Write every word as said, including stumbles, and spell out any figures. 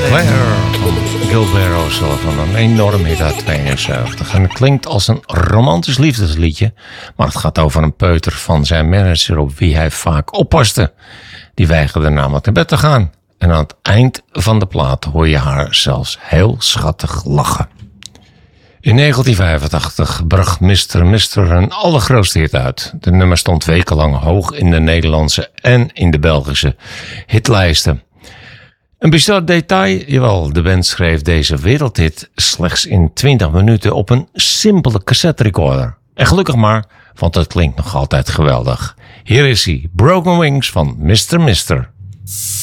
Claire van Gilbert O'Sullivan, een enorm hit uit tweeënzeventig. En het klinkt als een romantisch liefdesliedje, maar het gaat over een peuter van zijn manager op wie hij vaak oppaste. Die weigerde namelijk naar bed te gaan. En aan het eind van de plaat hoor je haar zelfs heel schattig lachen. In negentien vijfentachtig bracht mister Mister een allergrootste hit uit. De nummer stond wekenlang hoog in de Nederlandse en in de Belgische hitlijsten. Een bizar detail, jawel, de band schreef deze wereldhit slechts in twintig minuten op een simpele cassette recorder. En gelukkig maar, want het klinkt nog altijd geweldig. Hier is hij, Broken Wings van mister Mister.